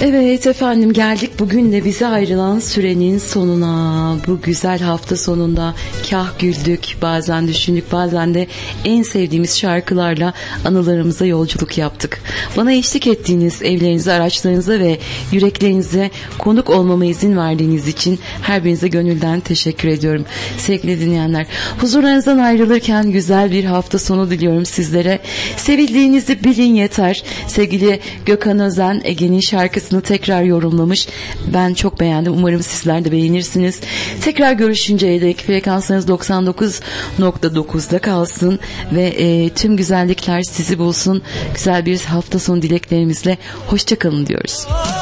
Evet efendim, geldik bugün de bize ayrılan sürenin sonuna. Bu güzel hafta sonunda kah güldük, bazen düşündük, bazen de en sevdiğimiz şarkılarla anılarımıza yolculuk yaptık. Bana eşlik ettiğiniz, evlerinize, araçlarınıza ve yüreklerinize konuk olmama izin verdiğiniz için her birinize gönülden teşekkür ediyorum. Sevgili dinleyenler, huzurlarınızdan ayrılırken güzel bir hafta sonu diliyorum sizlere. Sevildiğinizi bilin yeter. Sevgili Gökhan Özen, Ege'nin şarkısını tekrar yorumlamış. Ben çok beğendim. Umarım sizler de beğenirsiniz. Tekrar görüşünceye dek frekanslarınız 99.9'da kalsın ve tüm güzellikler sizi bulsun. Güzel bir hafta sonu dileklerimizle hoşça kalın diyoruz.